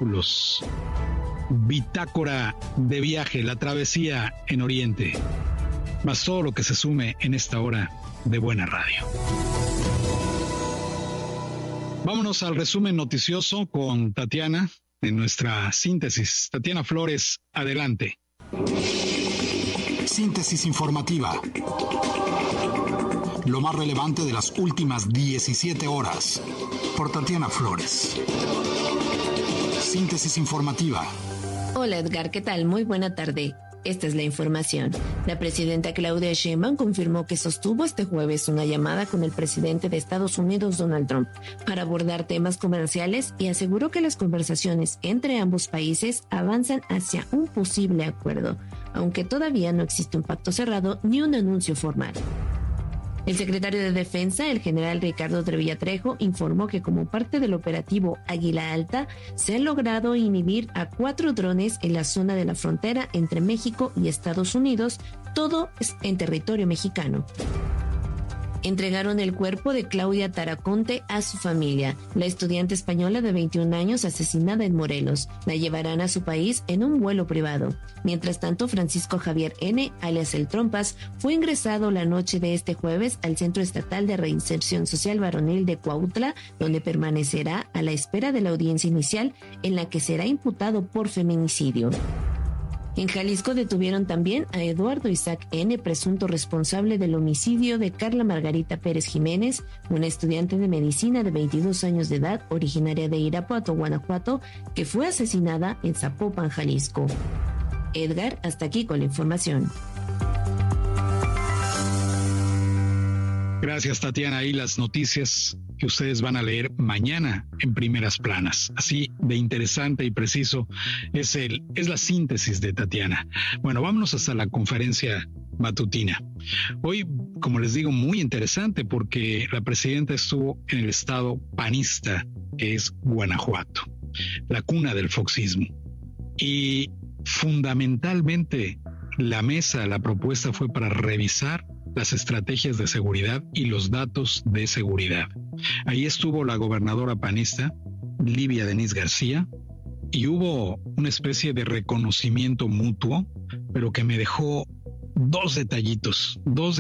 espectáculos. Bitácora de viaje, la travesía en Oriente. Más todo lo que se sume en esta hora de Buena Radio. Vámonos al resumen noticioso con Tatiana en nuestra síntesis. Tatiana Flores, adelante. Síntesis informativa. Lo más relevante de las últimas 17 horas. Por Tatiana Flores. Síntesis informativa. Hola Edgar, ¿qué tal? Muy buena tarde. Esta es la información. La presidenta Claudia Sheinbaum confirmó que sostuvo este jueves una llamada con el presidente de Estados Unidos, Donald Trump, para abordar temas comerciales y aseguró que las conversaciones entre ambos países avanzan hacia un posible acuerdo, aunque todavía no existe un pacto cerrado ni un anuncio formal. El secretario de Defensa, el general Ricardo Trevilla Trejo, informó que como parte del operativo Águila Alta, se ha logrado inhibir a 4 drones en la zona de la frontera entre México y Estados Unidos, todo en territorio mexicano. Entregaron el cuerpo de Claudia Taraconte a su familia, la estudiante española de 21 años asesinada en Morelos. La llevarán a su país en un vuelo privado. Mientras tanto, Francisco Javier N., alias El Trompas, fue ingresado la noche de este jueves al Centro Estatal de Reinserción Social Varonil de Cuautla, donde permanecerá a la espera de la audiencia inicial en la que será imputado por feminicidio. En Jalisco detuvieron también a Eduardo Isaac N., presunto responsable del homicidio de Carla Margarita Pérez Jiménez, una estudiante de medicina de 22 años de edad, originaria de Irapuato, Guanajuato, que fue asesinada en Zapopan, Jalisco. Edgar, hasta aquí con la información. Gracias, Tatiana. Ahí las noticias que ustedes van a leer mañana en primeras planas. Así de interesante y preciso es la síntesis de Tatiana. Bueno, vámonos hasta la conferencia matutina. Hoy, como les digo, muy interesante porque la presidenta estuvo en el estado panista, que es Guanajuato, la cuna del foxismo. Y fundamentalmente la propuesta fue para revisar las estrategias de seguridad y los datos de seguridad. Ahí estuvo la gobernadora panista, Livia Denise García, y hubo una especie de reconocimiento mutuo, pero que me dejó dos detallitos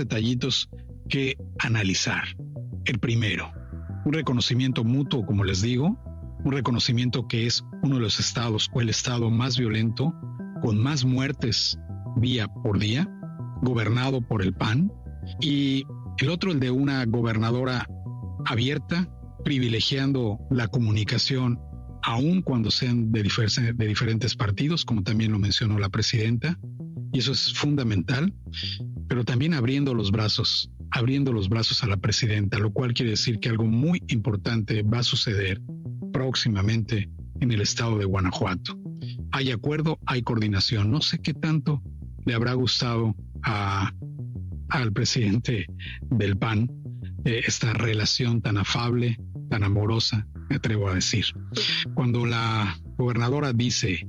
que analizar. El primero, un reconocimiento mutuo, como les digo, un reconocimiento que es uno de los estados o el estado más violento, con más muertes día por día, gobernado por el PAN, y el otro, el de una gobernadora abierta, privilegiando la comunicación, aun cuando sean de diferentes partidos, como también lo mencionó la presidenta, y eso es fundamental, pero también abriendo los brazos a la presidenta, lo cual quiere decir que algo muy importante va a suceder próximamente en el estado de Guanajuato. Hay acuerdo, hay coordinación. No sé qué tanto le habrá gustado al presidente del PAN esta relación tan afable, tan amorosa, me atrevo a decir. Cuando la gobernadora dice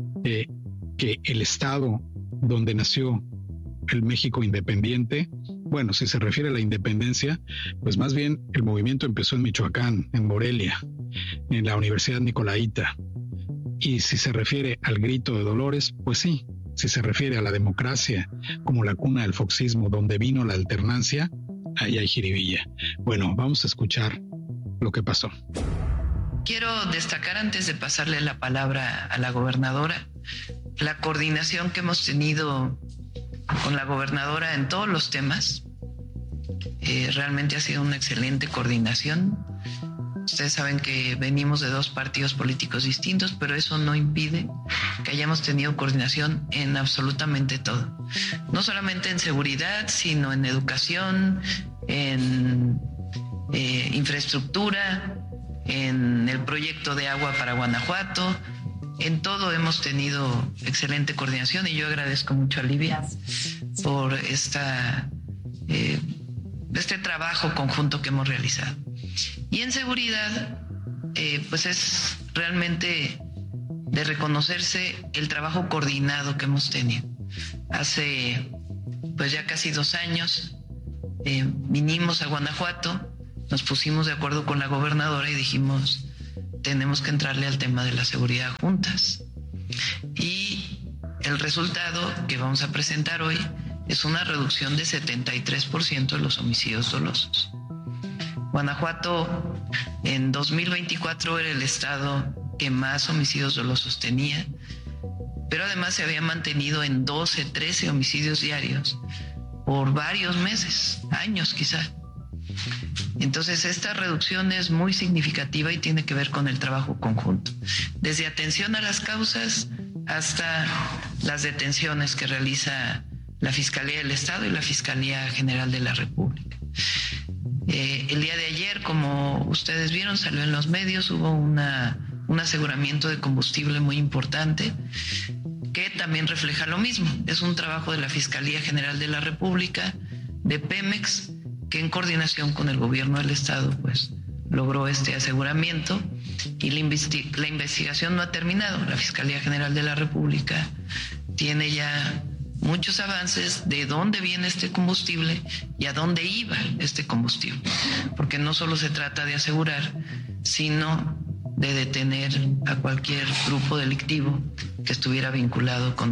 que el estado donde nació el México independiente, bueno, si se refiere a la independencia, pues más bien el movimiento empezó en Michoacán, en Morelia, en la Universidad Nicolaita. Y si se refiere al grito de Dolores, pues sí. Si se refiere a la democracia como la cuna del foxismo, donde vino la alternancia, ahí hay jiribilla. Bueno, vamos a escuchar lo que pasó. Quiero destacar, antes de pasarle la palabra a la gobernadora, la coordinación que hemos tenido con la gobernadora en todos los temas. Realmente ha sido una excelente coordinación. Ustedes saben que venimos de 2 partidos políticos distintos, pero eso no impide que hayamos tenido coordinación en absolutamente todo. No solamente en seguridad, sino en educación, en infraestructura, en el proyecto de agua para Guanajuato. En todo hemos tenido excelente coordinación y yo agradezco mucho a Livia por este trabajo conjunto que hemos realizado. Y en seguridad, pues es realmente de reconocerse el trabajo coordinado que hemos tenido. Hace pues ya casi 2 años vinimos a Guanajuato, nos pusimos de acuerdo con la gobernadora y dijimos, tenemos que entrarle al tema de la seguridad juntas. Y el resultado que vamos a presentar hoy es una reducción de 73% de los homicidios dolosos. Guanajuato en 2024 era el estado que más homicidios dolosos tenía, pero además se había mantenido en 12, 13 homicidios diarios por varios meses, años quizá. Entonces esta reducción es muy significativa y tiene que ver con el trabajo conjunto, desde atención a las causas hasta las detenciones que realiza la Fiscalía del Estado y la Fiscalía General de la República. El día de ayer, como ustedes vieron, salió en los medios, hubo un aseguramiento de combustible muy importante que también refleja lo mismo. Es un trabajo de la Fiscalía General de la República, de Pemex, que en coordinación con el gobierno del Estado pues logró este aseguramiento, y la investigación no ha terminado. La Fiscalía General de la República tiene ya muchos avances de dónde viene este combustible y a dónde iba este combustible, porque no solo se trata de asegurar, sino de detener a cualquier grupo delictivo que estuviera vinculado con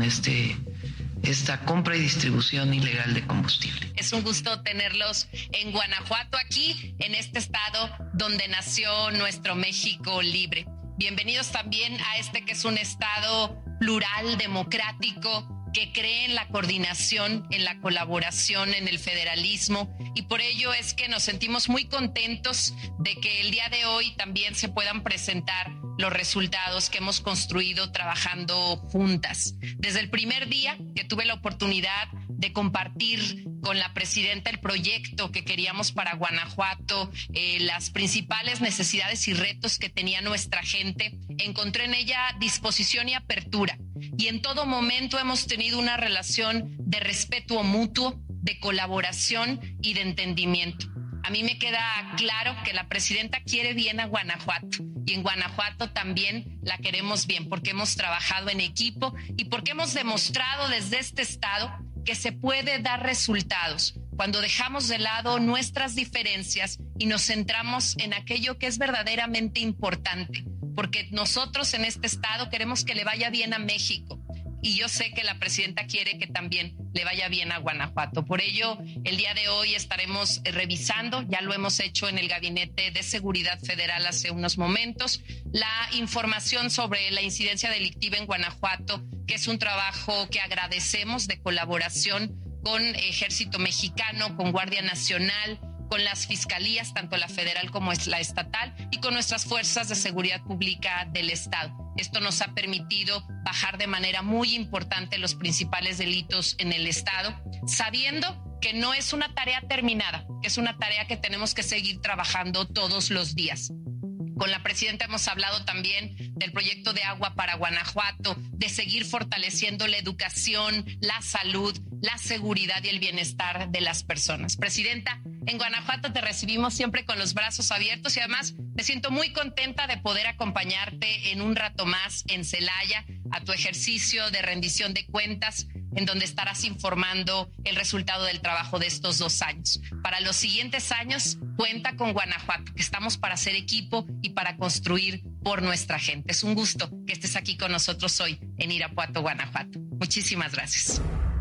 esta compra y distribución ilegal de combustible. Es un gusto tenerlos en Guanajuato, aquí en este estado donde nació nuestro México libre. Bienvenidos también a este que es un estado plural, democrático, que cree en la coordinación, en la colaboración, en el federalismo, y por ello es que nos sentimos muy contentos de que el día de hoy también se puedan presentar los resultados que hemos construido trabajando juntas. Desde el primer día que tuve la oportunidad de compartir con la presidenta el proyecto que queríamos para Guanajuato, las principales necesidades y retos que tenía nuestra gente, encontré en ella disposición y apertura. Y en todo momento hemos tenido una relación de respeto mutuo, de colaboración y de entendimiento. A mí me queda claro que la presidenta quiere bien a Guanajuato, y en Guanajuato también la queremos bien, porque hemos trabajado en equipo y porque hemos demostrado desde este estado que se puede dar resultados cuando dejamos de lado nuestras diferencias y nos centramos en aquello que es verdaderamente importante, porque nosotros en este estado queremos que le vaya bien a México, y yo sé que la presidenta quiere que también le vaya bien a Guanajuato. Por ello, el día de hoy estaremos revisando, ya lo hemos hecho en el Gabinete de Seguridad Federal hace unos momentos, la información sobre la incidencia delictiva en Guanajuato, que es un trabajo que agradecemos de colaboración con Ejército Mexicano, con Guardia Nacional, con las fiscalías, tanto la federal como la estatal, y con nuestras fuerzas de seguridad pública del Estado. Esto nos ha permitido bajar de manera muy importante los principales delitos en el Estado, sabiendo que no es una tarea terminada, que es una tarea que tenemos que seguir trabajando todos los días. Con la presidenta hemos hablado también del proyecto de agua para Guanajuato, de seguir fortaleciendo la educación, la salud, la seguridad y el bienestar de las personas. Presidenta, en Guanajuato te recibimos siempre con los brazos abiertos, y además me siento muy contenta de poder acompañarte en un rato más en Celaya a tu ejercicio de rendición de cuentas, en donde estarás informando el resultado del trabajo de estos 2 años. Para los siguientes años, cuenta con Guanajuato, que estamos para hacer equipo y para construir por nuestra gente. Es un gusto que estés aquí con nosotros hoy en Irapuato, Guanajuato. Muchísimas gracias.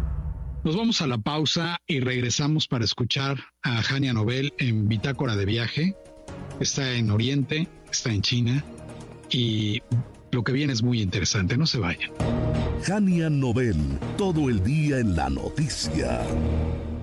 Nos vamos a la pausa y regresamos para escuchar a Jania Nobel en Bitácora de Viaje. Está en Oriente, está en China, y lo que viene es muy interesante. No se vayan. Jania Nobel, todo el día en la noticia.